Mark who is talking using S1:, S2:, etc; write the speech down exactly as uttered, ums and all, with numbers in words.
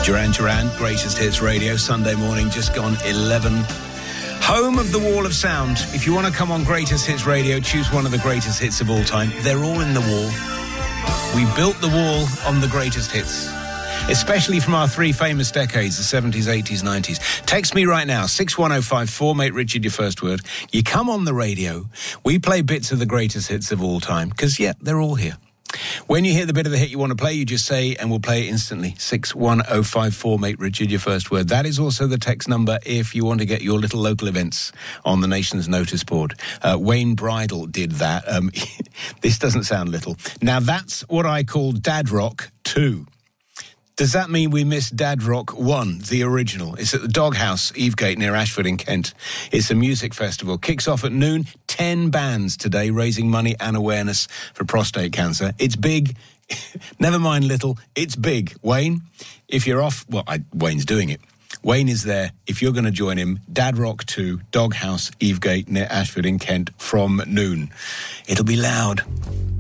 S1: Duran Duran, Greatest Hits Radio, Sunday morning, just gone eleven. Home of the Wall of Sound. If you want to come on Greatest Hits Radio, choose one of the greatest hits of all time. They're all in the wall. We built the wall on the greatest hits, especially from our three famous decades, the seventies, eighties, nineties. Text me right now, six one oh five four, mate Richard, your first word. You come on the radio, we play bits of the greatest hits of all time, because, yeah, they're all here. When you hear the bit of the hit you want to play, you just say, and we'll play it instantly. six one oh five four, mate Richard, your first word. That is also the text number if you want to get your little local events on the nation's notice board. Uh, Wayne Bridle did that. Um, this doesn't sound little. Now, that's what I call Dad Rock two. Does that mean we missed Dad Rock one, the original? It's at the Doghouse, Evegate, near Ashford in Kent. It's a music festival. Kicks off at noon. Ten bands today raising money and awareness for prostate cancer. It's big. Never mind little. It's big. Wayne, if you're off... Well, I, Wayne's doing it. Wayne is there. If you're going to join him, Dad Rock two, Doghouse, Evegate, near Ashford in Kent from noon. It'll be loud.